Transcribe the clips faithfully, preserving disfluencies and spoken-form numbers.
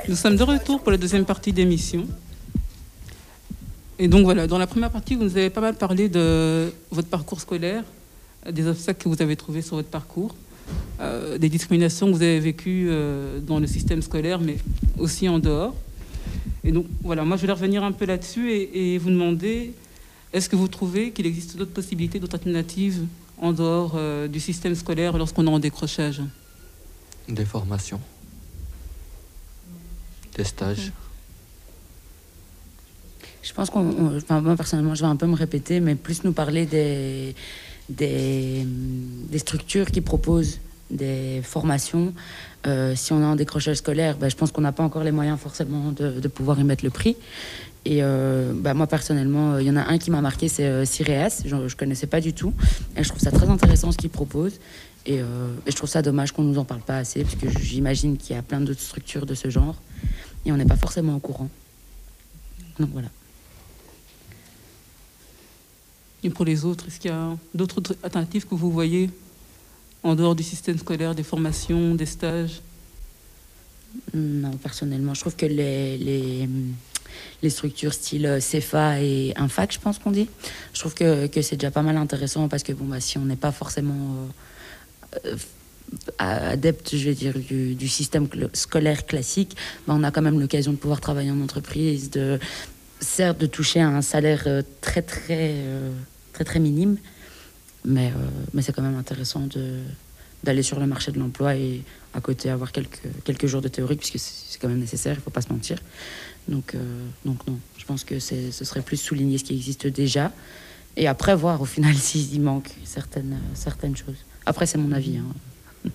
Nous sommes de retour pour la deuxième partie d'émission. Et donc voilà, dans la première partie, vous nous avez pas mal parlé de votre parcours scolaire, des obstacles que vous avez trouvés sur votre parcours, euh, des discriminations que vous avez vécues euh, dans le système scolaire, mais aussi en dehors. Et donc voilà, moi je vais revenir un peu là-dessus et, et vous demander, est-ce que vous trouvez qu'il existe d'autres possibilités, d'autres alternatives en dehors euh, du système scolaire lorsqu'on est en décrochage? Des formations, des stages. Je pense qu'on, on, enfin, moi personnellement, je vais un peu me répéter, mais plus nous parler des, des, des structures qui proposent des formations. Euh, si on est en décrochage scolaire, ben, je pense qu'on n'a pas encore les moyens forcément de, de pouvoir y mettre le prix. Et euh, bah, moi personnellement, il euh, y en a un qui m'a marqué, c'est euh, Cireas. Je ne connaissais pas du tout. Et je trouve ça très intéressant ce qu'il propose. Et, euh, et je trouve ça dommage qu'on ne nous en parle pas assez, parce que j'imagine qu'il y a plein d'autres structures de ce genre. Et on n'est pas forcément au courant. Donc voilà. Et pour les autres, est-ce qu'il y a d'autres alternatives que vous voyez en dehors du système scolaire, des formations, des stages? Non, personnellement, je trouve que les... les les structures style C F A et Infac, je pense qu'on dit. Je trouve que, que c'est déjà pas mal intéressant parce que bon, bah, si on n'est pas forcément euh, adepte, je vais dire, du, du système scolaire classique, bah, on a quand même l'occasion de pouvoir travailler en entreprise, de, certes de toucher à un salaire très très, euh, très, très minime, mais, euh, mais c'est quand même intéressant de, d'aller sur le marché de l'emploi et à côté avoir quelques, quelques jours de théorie, puisque c'est quand même nécessaire, il ne faut pas se mentir. Donc, euh, donc non, je pense que c'est, ce serait plus souligner ce qui existe déjà et après voir au final s'il manque certaines, euh, certaines choses. Après, c'est mon avis. Hein.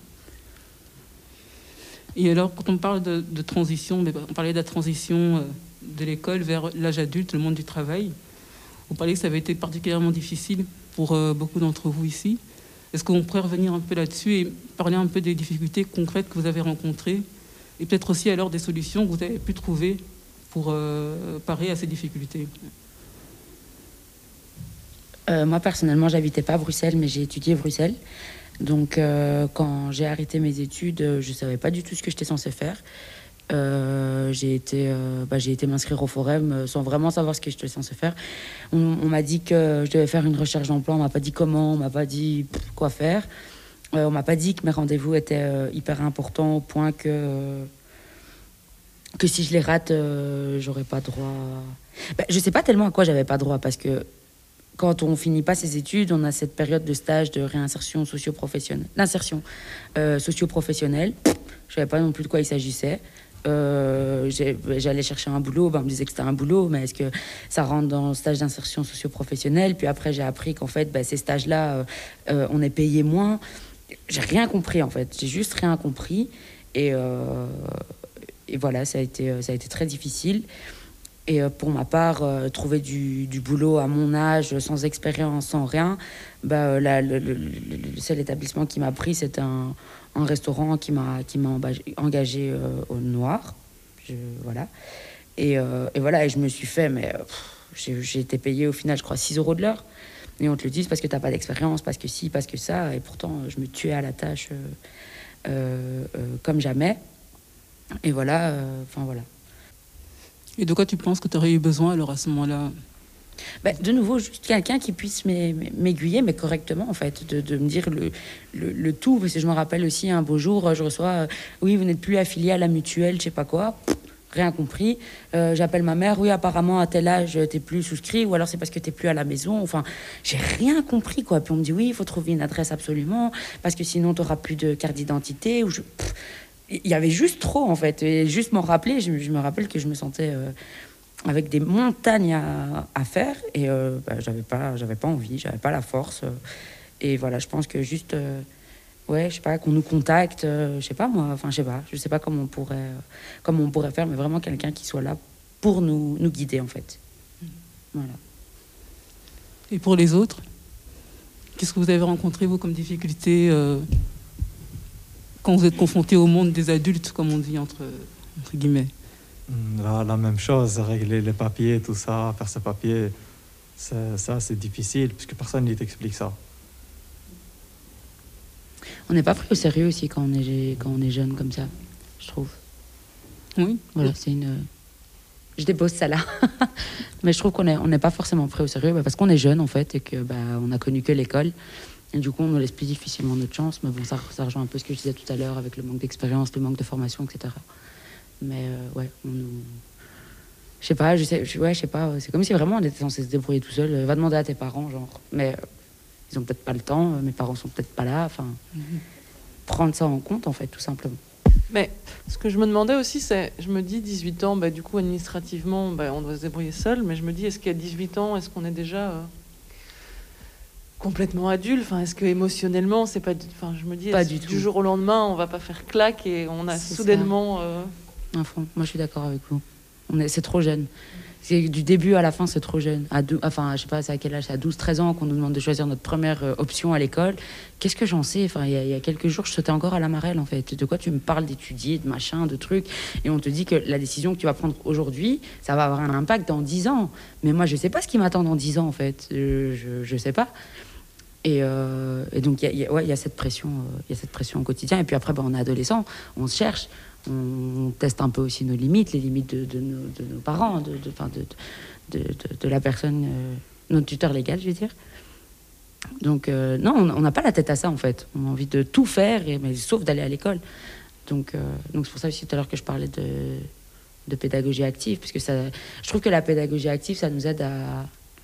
Et alors, quand on parle de, de transition, on parlait de la transition de l'école vers l'âge adulte, le monde du travail. Vous parlez que ça avait été particulièrement difficile pour euh, beaucoup d'entre vous ici. Est-ce qu'on pourrait revenir un peu là-dessus et parler un peu des difficultés concrètes que vous avez rencontrées et peut-être aussi alors des solutions que vous avez pu trouver pour euh, parer à ces difficultés? euh, Moi, personnellement, j'habitais pas à Bruxelles, mais j'ai étudié à Bruxelles. Donc, euh, quand j'ai arrêté mes études, je ne savais pas du tout ce que j'étais censée faire. Euh, j'ai, été, euh, bah, j'ai été m'inscrire au Forum sans vraiment savoir ce que j'étais censée faire. On, on m'a dit que je devais faire une recherche d'emploi, on ne m'a pas dit comment, on ne m'a pas dit pff, quoi faire. Euh, on ne m'a pas dit que mes rendez-vous étaient euh, hyper importants au point que... Euh, que si je les rate, euh, j'aurais pas droit... Ben, je sais pas tellement à quoi j'avais pas droit, parce que quand on finit pas ses études, on a cette période de stage de réinsertion socio-professionnelle, d'insertion euh, socio-professionnelle. Je savais pas non plus de quoi il s'agissait. Euh, j'allais chercher un boulot, ben, on me disait que c'était un boulot, mais est-ce que ça rentre dans le stage d'insertion socio-professionnelle? Puis après, j'ai appris qu'en fait, ben, ces stages-là, euh, euh, on est payé moins. J'ai rien compris, en fait. J'ai juste rien compris. Et... Euh, Et voilà, ça a été, ça a été très difficile. Et pour ma part, euh, trouver du, du boulot à mon âge, sans expérience, sans rien, bah, là, le, le, le seul établissement qui m'a pris, c'était un, un restaurant qui m'a, qui m'a engagé euh, au noir. Je, voilà. Et, euh, et voilà, et je me suis fait, mais pff, j'ai, j'ai été payée au final, je crois, six euros de l'heure. Et on te le dit, parce que t'as pas d'expérience, parce que si, parce que ça. Et pourtant, je me tuais à la tâche euh, euh, euh, comme jamais. Et voilà, enfin euh, voilà. Et de quoi tu penses que tu aurais eu besoin alors à ce moment-là? Ben, de nouveau, juste quelqu'un qui puisse m'aiguiller, mais correctement, en fait, de, de me dire le, le, le tout. Parce que je me rappelle aussi, un beau jour, je reçois euh, oui, vous n'êtes plus affilié à la mutuelle, je sais pas quoi. Pff, rien compris. Euh, j'appelle ma mère, oui, apparemment, à tel âge, t'es plus souscrit, ou alors c'est parce que t'es plus à la maison. Enfin, j'ai rien compris, quoi. Puis on me dit, oui, il faut trouver une adresse absolument, parce que sinon, t'auras plus de carte d'identité. Ou je... Pff, il y avait juste trop, en fait. Et juste m'en rappeler, je, je me rappelle que je me sentais euh, avec des montagnes à, à faire. Et euh, bah, j'avais pas, j'avais pas envie, j'avais pas la force. Euh, et voilà, je pense que juste... Euh, ouais, je sais pas, qu'on nous contacte, euh, je sais pas moi, enfin je sais pas, je sais pas comment on pourrait, euh, comment on pourrait faire, mais vraiment quelqu'un qui soit là pour nous, nous guider, en fait. Voilà. Et pour les autres, qu'est-ce que vous avez rencontré, vous, comme difficulté euh, quand vous êtes confronté au monde des adultes, comme on dit, entre, entre guillemets? La, la même chose, régler les papiers, tout ça, faire ses papiers, c'est, ça c'est difficile, puisque personne ne t'explique ça. On n'est pas pris au sérieux aussi quand on est, quand on est jeune comme ça, je trouve. Oui. Voilà, c'est une... Je dépose ça là. Mais je trouve qu'on n'est on n'est pas forcément prêt au sérieux bah, parce qu'on est jeune en fait et que bah, on n'a connu que l'école. Et du coup, on nous laisse plus difficilement notre chance. Mais bon, ça, ça rejoint un peu ce que je disais tout à l'heure avec le manque d'expérience, le manque de formation, et cetera. Mais euh, ouais, on nous... Je sais pas, je sais, je, ouais, je sais pas. C'est comme si vraiment on était censé se débrouiller tout seul. Va demander à tes parents, genre. Mais euh, ils ont peut-être pas le temps. Mes parents sont peut-être pas là. Enfin, mm-hmm. Prendre ça en compte, en fait, tout simplement. Mais ce que je me demandais aussi, c'est, je me dis, dix-huit ans, bah, du coup, administrativement, bah, on doit se débrouiller seul. Mais je me dis, est-ce qu'à dix-huit ans, est-ce qu'on est déjà euh, complètement adulte? Enfin, est-ce que émotionnellement, c'est pas, enfin, je me dis, pas du, tout. Du jour au lendemain, on va pas faire claque et on a c'est soudainement. Euh... À fond. Moi, je suis d'accord avec vous. On est, c'est trop jeune. C'est du début à la fin, c'est trop jeune. À deux, enfin, je sais pas, c'est à quel âge? C'est à douze treize ans qu'on nous demande de choisir notre première euh, option à l'école. Qu'est-ce que j'en sais? Enfin, il y, y a quelques jours, je sautais encore à la marelle, en fait. De quoi tu me parles d'étudier, de machin, de trucs? Et on te dit que la décision que tu vas prendre aujourd'hui, ça va avoir un impact dans dix ans. Mais moi, je sais pas ce qui m'attend dans dix ans, en fait. Je, je, je sais pas. Et, euh, et donc, il y, y, ouais, y a cette pression, il euh, y a cette pression au quotidien. Et puis après, bah, on est adolescent, on se cherche. On teste un peu aussi nos limites, les limites de, de, nos, de nos parents, de, de, de, de, de, de la personne, euh, notre tuteur légal, je veux dire. Donc, euh, non, on n'a pas la tête à ça, en fait. On a envie de tout faire, et, mais, sauf d'aller à l'école. Donc, euh, donc c'est pour ça aussi tout à l'heure que je parlais de, de pédagogie active, parce que ça, je trouve que la pédagogie active, ça nous aide à...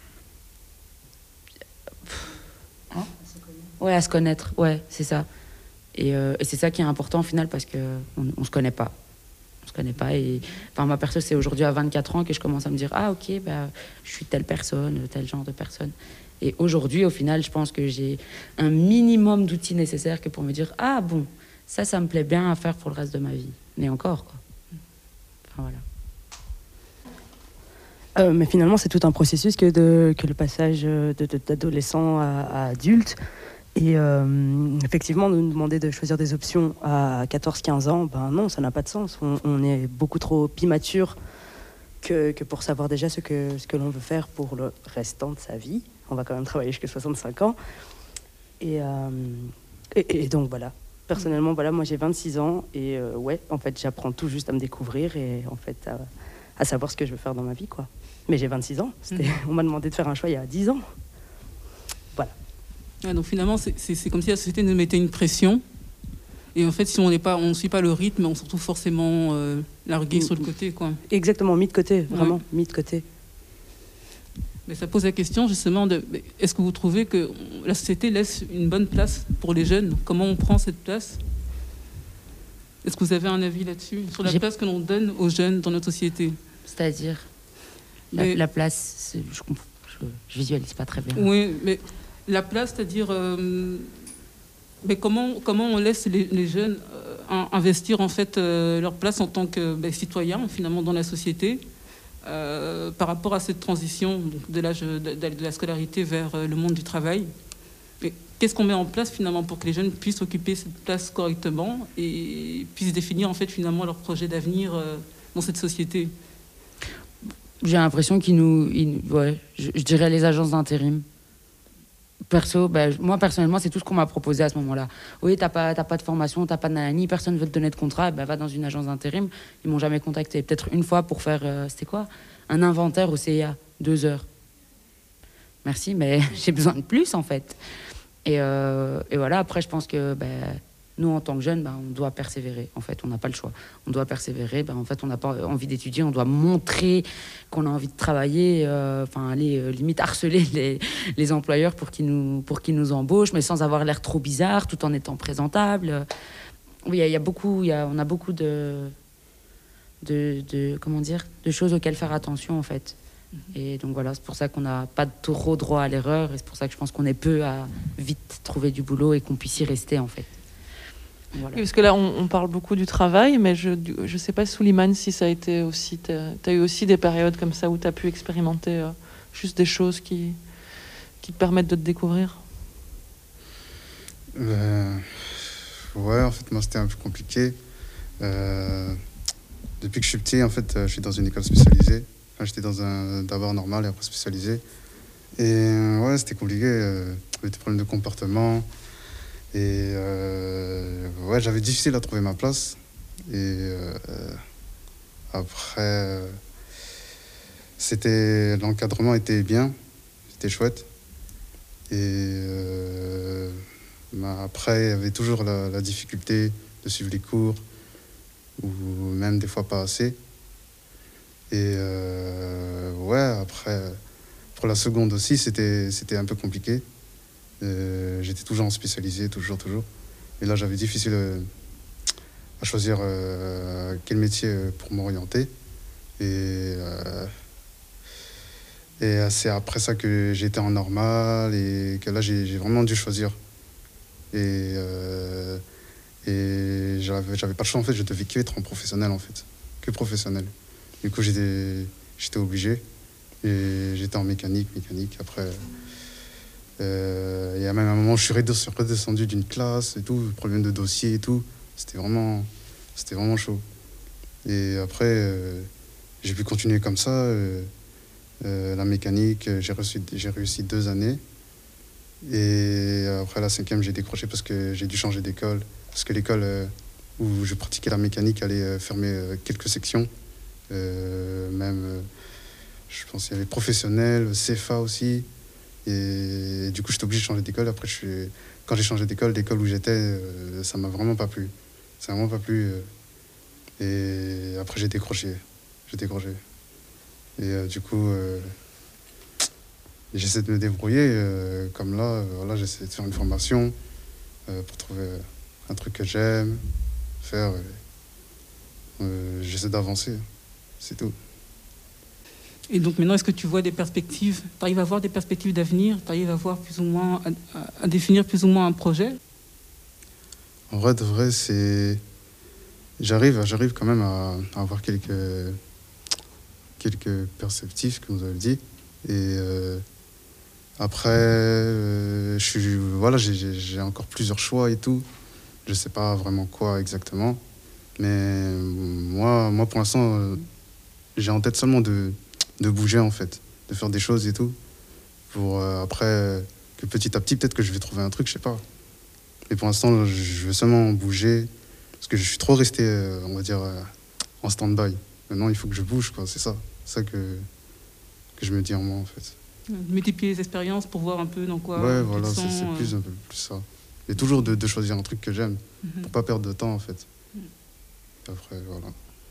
Hein? Ouais, à se connaître, ouais, c'est ça. Et, euh, et c'est ça qui est important au final parce qu'on ne se connaît pas. On se connaît pas. Et, enfin, ma perso, c'est aujourd'hui à vingt-quatre ans que je commence à me dire « Ah, ok, bah, je suis telle personne, tel genre de personne. » Et aujourd'hui, au final, je pense que j'ai un minimum d'outils nécessaires que pour me dire « Ah, bon, ça, ça me plaît bien à faire pour le reste de ma vie. » Mais encore, quoi. Enfin, voilà. Euh, mais finalement, c'est tout un processus que, de, que le passage de, de, d'adolescent à, à adulte. Et euh, effectivement, nous demander de choisir des options à quatorze quinze ans, ben non, ça n'a pas de sens. On, on est beaucoup trop immature que, que pour savoir déjà ce que, ce que l'on veut faire pour le restant de sa vie. On va quand même travailler jusqu'à soixante-cinq ans. Et, euh, et, et donc voilà. Personnellement, voilà, moi j'ai vingt-six ans et euh, ouais, en fait, j'apprends tout juste à me découvrir et en fait à, à savoir ce que je veux faire dans ma vie, quoi. Mais j'ai vingt-six ans. C'était, mmh. On m'a demandé de faire un choix il y a dix ans. Voilà. Ah, donc finalement, c'est, c'est, c'est comme si la société nous mettait une pression. Et en fait, si on n'est pas, on ne suit pas le rythme, on se retrouve forcément euh, largué mmh. sur le côté, quoi. Exactement, mis de côté, vraiment, ouais. mis de côté. Mais ça pose la question justement de, est-ce que vous trouvez que la société laisse une bonne place pour les jeunes? Comment on prend cette place? Est-ce que vous avez un avis là-dessus, sur la J'ai... place que l'on donne aux jeunes dans notre société? C'est-à-dire la, mais... la place, c'est, je comprends, je, je visualise pas très bien. Oui, mais la place, c'est-à-dire, euh, mais comment comment on laisse les, les jeunes euh, investir en fait euh, leur place en tant que ben, citoyens finalement dans la société? Euh, par rapport à cette transition donc de l'âge de, de, de la scolarité vers euh, le monde du travail. Et qu'est-ce qu'on met en place finalement pour que les jeunes puissent occuper cette place correctement et puissent définir en fait finalement leur projet d'avenir euh, dans cette société? J'ai l'impression qu'ils nous, ils, ouais, je, je dirais les agences d'intérim. Perso, ben, moi personnellement, c'est tout ce qu'on m'a proposé à ce moment-là. Oui, t'as pas, t'as pas de formation, t'as pas de nanani, personne ne veut te donner de contrat, ben, va dans une agence d'intérim. Ils m'ont jamais contacté. Peut-être une fois pour faire, euh, c'était quoi? Un inventaire au C I A, deux heures. Merci, mais j'ai besoin de plus en fait. Et, euh, et voilà, après, je pense que ben, nous, en tant que jeunes, ben, on doit persévérer. En fait, on n'a pas le choix. On doit persévérer. Ben, en fait, on n'a pas envie d'étudier. On doit montrer qu'on a envie de travailler. Enfin, euh, aller euh, limite harceler les, les employeurs pour qu'ils nous, pour qu'ils nous embauchent, mais sans avoir l'air trop bizarre, tout en étant présentable. Oui, il y, y a beaucoup. Y a, on a beaucoup de, de, de, comment dire, de choses auxquelles faire attention, en fait. Et donc voilà, c'est pour ça qu'on n'a pas trop droit à l'erreur. Et c'est pour ça que je pense qu'on est peu à vite trouver du boulot et qu'on puisse y rester, en fait. Voilà. Oui, parce que là, on, on parle beaucoup du travail, mais je ne sais pas, Souleymane, si ça a été aussi... Tu as eu aussi des périodes comme ça où tu as pu expérimenter euh, juste des choses qui, qui te permettent de te découvrir. euh, Ouais, en fait, moi, c'était un peu compliqué. Euh, depuis que je suis petit, en fait, je suis dans une école spécialisée. Enfin, j'étais dans un d'abord normal et après spécialisé. Et euh, ouais, c'était compliqué. Euh, j'avais des problèmes de comportement. Et euh, ouais, j'avais difficile à trouver ma place. Et euh, Après, euh, c'était, l'encadrement était bien, c'était chouette. Et euh, bah, après, il y avait toujours la, la difficulté de suivre les cours, ou même des fois pas assez. Et euh, ouais, après, pour la seconde aussi, c'était, c'était un peu compliqué. Euh, j'étais toujours en spécialisé, toujours, toujours. Et là, j'avais difficile euh, à choisir euh, quel métier pour m'orienter. Et, euh, et c'est après ça que j'étais en normal et que là, j'ai, j'ai vraiment dû choisir. Et, euh, et j'avais, j'avais pas le choix, en fait, je devais que être en professionnel, en fait, que professionnel. Du coup, j'étais, j'étais obligé. Et j'étais en mécanique, mécanique. Après, euh, il y a même un moment où je suis redescendu d'une classe et tout, problème de dossier et tout. C'était vraiment, c'était vraiment chaud. Et après, euh, j'ai pu continuer comme ça. Euh, euh, la mécanique, j'ai réussi, j'ai réussi deux années. Et après la cinquième, j'ai décroché parce que j'ai dû changer d'école. Parce que l'école euh, où je pratiquais la mécanique allait euh, fermer euh, quelques sections. Euh, même, euh, je pense qu'il y avait professionnel, C F A aussi. Et, et du coup, j'étais obligé de changer d'école. Après, je suis, quand j'ai changé d'école, l'école où j'étais, euh, ça m'a vraiment pas plu. Ça m'a vraiment pas plu. Euh, et après, j'ai décroché. J'ai décroché. Et euh, du coup, euh, j'essaie de me débrouiller. Euh, comme là, euh, voilà, j'essaie de faire une formation euh, pour trouver un truc que j'aime faire. Euh, j'essaie d'avancer. C'est tout. Et donc maintenant, est-ce que tu vois des perspectives, tu arrives à voir des perspectives d'avenir, tu arrives à voir plus ou moins, à, à, à définir plus ou moins un projet? En vrai, de vrai, c'est... J'arrive, j'arrive quand même à, à avoir quelques, quelques perspectives, comme vous avez dit. Et euh, après, euh, je suis, voilà, j'ai, j'ai encore plusieurs choix et tout. Je sais pas vraiment quoi exactement. Mais moi, moi pour l'instant, euh, j'ai en tête seulement de... de bouger en fait, de faire des choses et tout, pour euh, après euh, que petit à petit peut-être que je vais trouver un truc, je sais pas. Mais pour l'instant je veux seulement bouger, parce que je suis trop resté, euh, on va dire, euh, en stand-by. Maintenant il faut que je bouge, quoi, c'est ça, c'est ça que, que je me dis en moi en fait. Multiplier les expériences pour voir un peu dans quoi ouais, voilà, c'est, sont, c'est euh... plus un peu plus ça. Et toujours de, de choisir un truc que j'aime, mm-hmm. pour pas perdre de temps en fait. Mm. Après, voilà.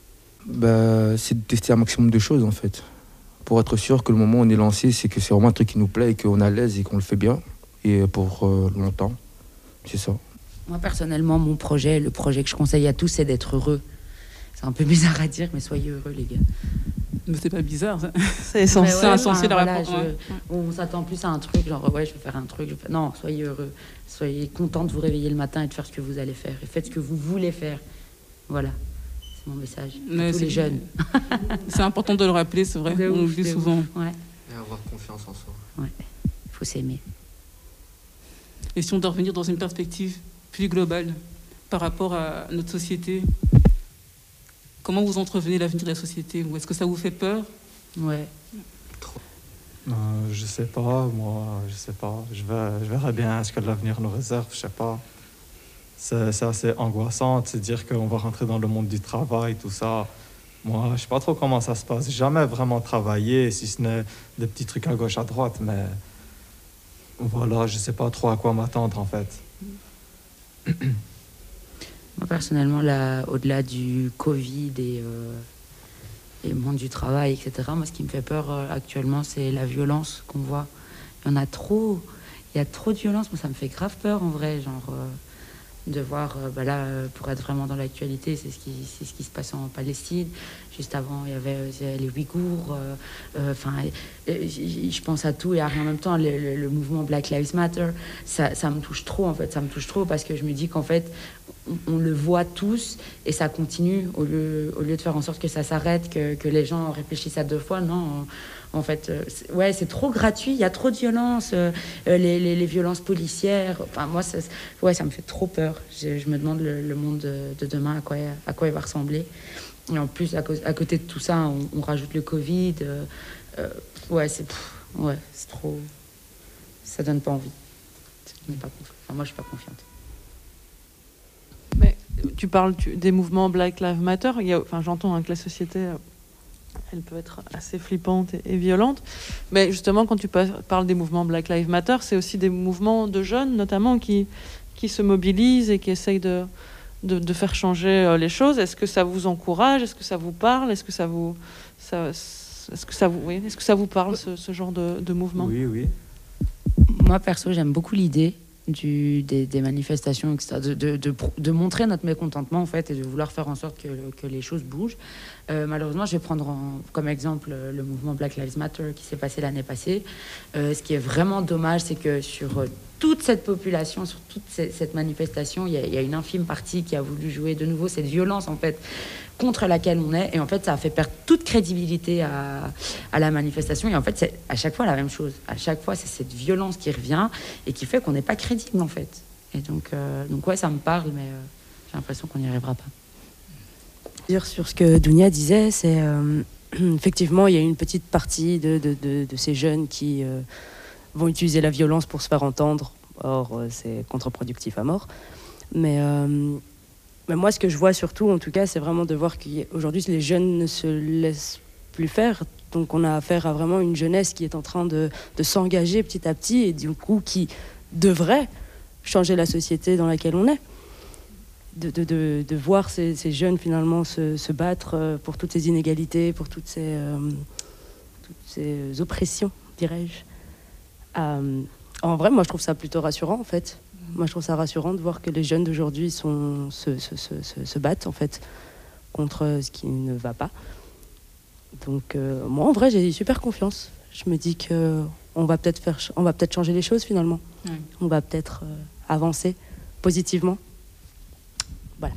Bah, c'est de tester un maximum de choses en fait. Pour être sûr que le moment où on est lancé, c'est que c'est vraiment un truc qui nous plaît et qu'on est à l'aise et qu'on le fait bien. Et pour euh, longtemps, c'est ça. Moi, personnellement, mon projet, le projet que je conseille à tous, c'est d'être heureux. C'est un peu bizarre à dire, mais soyez heureux, les gars. Mais c'est pas bizarre, ça. C'est essentiel. Ouais, c'est insensé, la voilà, réponse. je, ouais. On s'attend plus à un truc, genre, ouais, je vais faire un truc. Je vais faire... Non, soyez heureux. Soyez content de vous réveiller le matin et de faire ce que vous allez faire. Et faites ce que vous voulez faire. Voilà. Mon message à tous les jeunes. C'est important de le rappeler, c'est vrai, de on ouf, l'oublie souvent. Ouais. Et avoir confiance en soi. Ouais, il faut s'aimer. Et si on doit revenir dans une perspective plus globale par rapport à notre société, comment vous entrevenez l'avenir de la société? Ou est-ce que ça vous fait peur? Ouais. Trop. Euh, je sais pas, moi, je sais pas. Je, vais, je verrai bien ce que l'avenir nous réserve, je sais pas. C'est, c'est assez angoissant de se dire qu'on va rentrer dans le monde du travail, tout ça. Moi, je sais pas trop comment ça se passe. J'ai jamais vraiment travaillé, si ce n'est des petits trucs à gauche, à droite, mais voilà, je sais pas trop à quoi m'attendre, en fait. Moi, personnellement, là, au-delà du Covid et, euh, et le monde du travail, et cetera, moi, ce qui me fait peur euh, actuellement, c'est la violence qu'on voit. Il y en a trop. Il y a trop de violence. Moi, ça me fait grave peur, en vrai, genre... Euh, de voir, euh, bah là, euh, pour être vraiment dans l'actualité, c'est ce qui, c'est ce qui se passe en Palestine. Juste avant, il y avait euh, les Ouïghours. Enfin, euh, euh, je pense à tout et à rien en même temps. Le, le, le mouvement Black Lives Matter, ça, ça me touche trop, en fait. Ça me touche trop parce que je me dis qu'en fait, on, on le voit tous et ça continue au lieu, au lieu de faire en sorte que ça s'arrête, que, que les gens réfléchissent à deux fois. Non, on, en fait, euh, c'est, ouais, c'est trop gratuit. Il y a trop de violence, euh, les, les, les violences policières. Enfin, moi, ça, ouais, ça me fait trop peur. Je, je me demande le, le monde de, de demain, à quoi, à quoi il va ressembler. Et en plus, à, cause, à côté de tout ça, on, on rajoute le Covid. Euh, euh, ouais, c'est, pff, ouais, c'est trop... Ça donne pas envie. Pas enfin, moi, je suis pas confiante. Mais tu parles tu, des mouvements Black Lives Matter. Il y a, enfin, j'entends hein, que la société, euh, elle peut être assez flippante et, et violente. Mais justement, quand tu parles des mouvements Black Lives Matter, c'est aussi des mouvements de jeunes, notamment, qui, qui se mobilisent et qui essayent de, de, de faire changer euh, les choses. Est-ce que ça vous encourage? Est-ce que ça vous parle? Est-ce que ça vous... Ça, est-ce que ça vous, oui, est-ce que ça vous parle, ce, ce genre de, de mouvement? Oui, oui. Moi, perso, j'aime beaucoup l'idée du, des, des manifestations, et cetera, de, de, de, de montrer notre mécontentement, en fait, et de vouloir faire en sorte que, que les choses bougent. Euh, malheureusement, je vais prendre en, comme exemple le mouvement Black Lives Matter qui s'est passé l'année passée. Euh, ce qui est vraiment dommage, c'est que sur toute cette population, sur toute cette, cette manifestation, il y, a, il y a une infime partie qui a voulu jouer de nouveau cette violence, en fait, contre laquelle on est, et en fait ça a fait perdre toute crédibilité à, à la manifestation, et en fait c'est à chaque fois la même chose, à chaque fois c'est cette violence qui revient et qui fait qu'on n'est pas crédible en fait, et donc, euh, donc ouais ça me parle, mais euh, j'ai l'impression qu'on n'y arrivera pas. Dire sur ce que Dounia disait, c'est euh, effectivement il y a une petite partie de, de, de, de ces jeunes qui euh, vont utiliser la violence pour se faire entendre, or euh, c'est contre-productif à mort, mais euh, Mais moi, ce que je vois surtout, en tout cas, c'est vraiment de voir qu'aujourd'hui, les jeunes ne se laissent plus faire. Donc, on a affaire à vraiment une jeunesse qui est en train de, de s'engager petit à petit et du coup, qui devrait changer la société dans laquelle on est. De, de, de, de voir ces, ces jeunes, finalement, se, se battre pour toutes ces inégalités, pour toutes ces, euh, toutes ces oppressions, dirais-je. Euh, en vrai, moi, je trouve ça plutôt rassurant, en fait. Moi, je trouve ça rassurant de voir que les jeunes d'aujourd'hui sont, se, se, se, se battent en fait contre ce qui ne va pas. Donc, euh, moi, en vrai, j'ai super confiance. Je me dis que on va peut-être faire, on va peut-être changer les choses finalement. Oui. On va peut-être euh, avancer positivement. Voilà.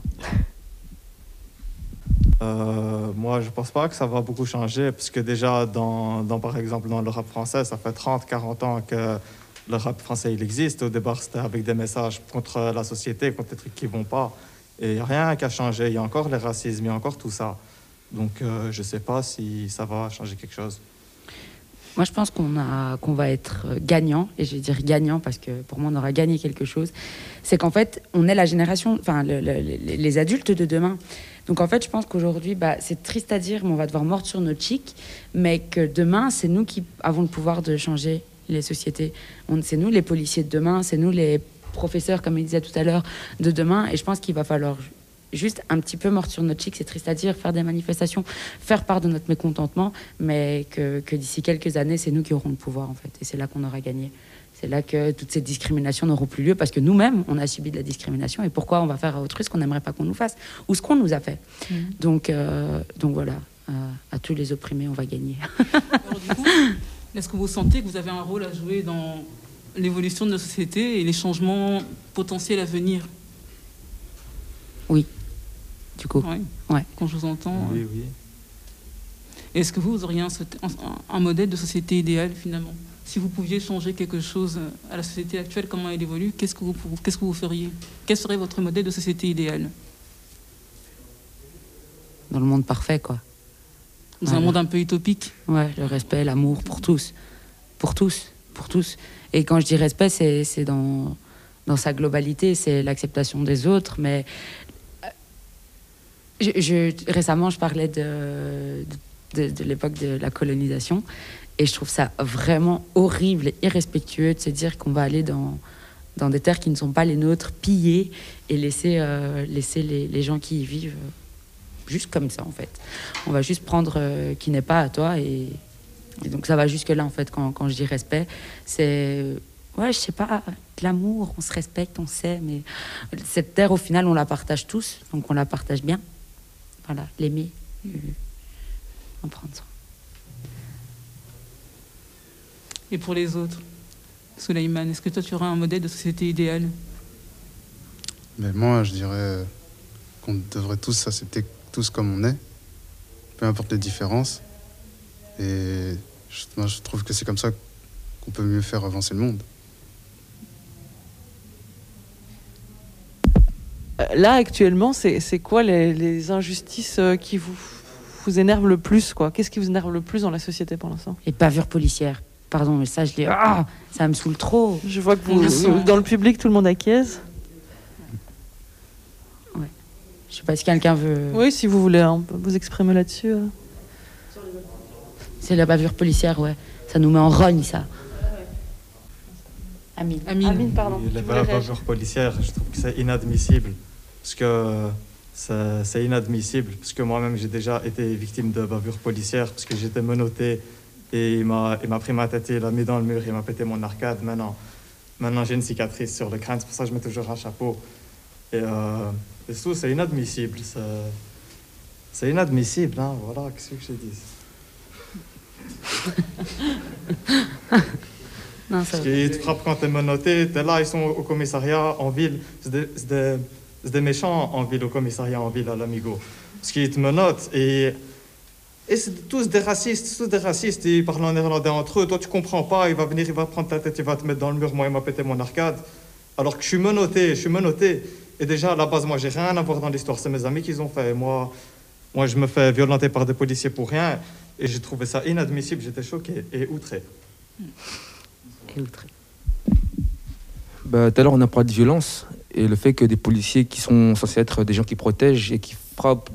Euh, moi, je pense pas que ça va beaucoup changer, parce que déjà, dans, dans, par exemple, dans le rap français, ça fait trente, quarante ans que le rap français, il existe. Au départ, c'était avec des messages contre la société, contre les trucs qui vont pas. Et il n'y a rien qui a changé. Il y a encore le racisme, il y a encore tout ça. Donc, euh, je ne sais pas si ça va changer quelque chose. Moi, je pense qu'on a, qu'on va être gagnant. Et je vais dire gagnant parce que pour moi, on aura gagné quelque chose. C'est qu'en fait, on est la génération, enfin, le, le, les adultes de demain. Donc, en fait, je pense qu'aujourd'hui, bah, c'est triste à dire, mais on va devoir mordre sur notre chic. Mais que demain, c'est nous qui avons le pouvoir de changer les sociétés. On, c'est nous les policiers de demain, c'est nous les professeurs, comme il disait tout à l'heure, de demain. Et je pense qu'il va falloir juste un petit peu mordre sur notre chic, c'est triste à dire, faire des manifestations, faire part de notre mécontentement, mais que, que d'ici quelques années, c'est nous qui aurons le pouvoir, en fait. Et c'est là qu'on aura gagné. C'est là que toutes ces discriminations n'auront plus lieu, parce que nous-mêmes, on a subi de la discrimination. Et pourquoi on va faire à autrui ce qu'on n'aimerait pas qu'on nous fasse, ou ce qu'on nous a fait. Mmh. Donc, euh, donc voilà, euh, à tous les opprimés, on va gagner. Alors, du coup, est-ce que vous sentez que vous avez un rôle à jouer dans l'évolution de notre société et les changements potentiels à venir? Oui, du coup. Oui. Ouais. Quand je vous entends. Oui, oui. Est-ce que vous, vous auriez un, un, un modèle de société idéale, finalement? Si vous pouviez changer quelque chose à la société actuelle, comment elle évolue, qu'est-ce que vous, qu'est-ce que vous feriez? Quel serait votre modèle de société idéale? Dans le monde parfait, quoi. Dans voilà. Un monde un peu utopique. Ouais, le respect, l'amour pour tous. Pour tous, pour tous. Et quand je dis respect, c'est, c'est dans, dans sa globalité, c'est l'acceptation des autres. Mais je, je, récemment, je parlais de, de, de l'époque de la colonisation. Et je trouve ça vraiment horrible et irrespectueux de se dire qu'on va aller dans, dans des terres qui ne sont pas les nôtres, piller et laisser, euh, laisser les, les gens qui y vivent juste comme ça, en fait. On va juste prendre euh, qui n'est pas à toi. Et, et donc, ça va jusque-là, en fait, quand, quand je dis respect. C'est, ouais, je sais pas, de l'amour, on se respecte, on sait, mais cette terre, au final, on la partage tous. Donc, on la partage bien. Voilà, l'aimer, euh, en prendre soin. Et pour les autres, Souleymane, est-ce que toi, tu aurais un modèle de société idéale? Mais moi, je dirais qu'on devrait tous s'accepter tous comme on est, peu importe les différences. Et je, moi, je trouve que c'est comme ça qu'on peut mieux faire avancer le monde. Là, actuellement, c'est, c'est quoi les, les injustices qui vous, vous énervent le plus, quoi? Qu'est-ce qui vous énerve le plus dans la société pour l'instant? Les bavures policières. Pardon, mais ça, je l'ai... Ah, ça me saoule trop. Je vois que vous, dans le public, tout le monde acquiesce. Ouais. Je sais pas si quelqu'un veut... Oui, si vous voulez hein, vous exprimer là-dessus. euh. C'est la bavure policière, ouais. Ça nous met en rogne, ça. Amine. Amine. Amine, pardon. Les tu voulais réagir. bavures policières, je trouve que c'est inadmissible. Parce que c'est c'est inadmissible. Parce que moi-même, j'ai déjà été victime de bavures policières. Parce que j'étais menotté et il m'a il m'a pris ma tête, il l'a mis dans le mur, il m'a pété mon arcade. Maintenant, maintenant j'ai une cicatrice sur le crâne. C'est pour ça que je mets toujours un chapeau. Et, euh, et tout, c'est inadmissible. C'est, c'est inadmissible. Hein, voilà, qu'est-ce que je dis. Non, ça... Parce qu'ils te frappent quand t'es menotté, t'es là, ils sont au commissariat en ville. C'est des, c'est des, c'est des méchants en ville, au commissariat en ville, à l'Amigo. Parce qu'ils te menottent et, et c'est tous des racistes, tous des racistes. Ils parlent en néerlandais entre eux. Toi, tu comprends pas. Il va venir, il va prendre ta tête, il va te mettre dans le mur. Moi, il m'a pété mon arcade. Alors que je suis menotté, je suis menotté. Et déjà, à la base, moi, j'ai rien à voir dans l'histoire. C'est mes amis qui ont fait. Moi, moi, je me fais violenter par des policiers pour rien. Et j'ai trouvé ça inadmissible. J'étais choqué et outré. Et outré. Bah, tout à l'heure, on a parlé de violence et le fait que des policiers qui sont censés être des gens qui protègent et qui frappent